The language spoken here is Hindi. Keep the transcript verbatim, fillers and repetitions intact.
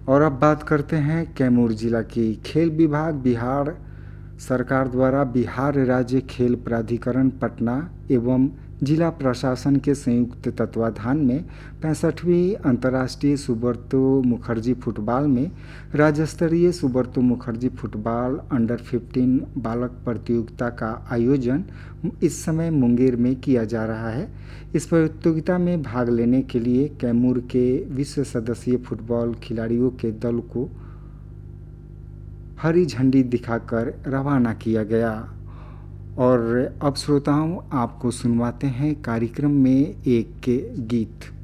और अब बात करते हैं कैमूर जिला की। खेल विभाग बिहार सरकार द्वारा बिहार राज्य खेल प्राधिकरण पटना एवं जिला प्रशासन के संयुक्त तत्वाधान में पैंसठवीं अंतर्राष्ट्रीय सुब्रतो मुखर्जी फुटबॉल में राज्य स्तरीय Subroto Mukherjee football under fifteen बालक प्रतियोगिता का आयोजन इस समय मुंगेर में किया जा रहा है। इस प्रतियोगिता में भाग लेने के लिए कैमूर के विश्व सदस्यीय फुटबॉल खिलाड़ियों के दल को हरी झंडी दिखाकर रवाना किया गया। और अब श्रोताओं, आपको सुनवाते हैं कार्यक्रम में एक के गीत।